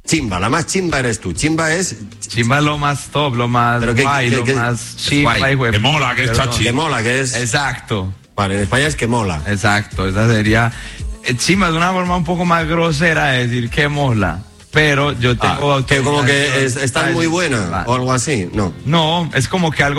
Chimba, la más chimba eres tú. Chimba es lo más top, lo más guay, lo más chimba. Que mola, que es chachi. que mola, que es... Exacto. Vale, en España es que mola. Exacto, esa sería... Chimba es una forma un poco más grosera de decir que mola. Pero yo tengo... que como que están muy buena o algo así, no. No, es como que algo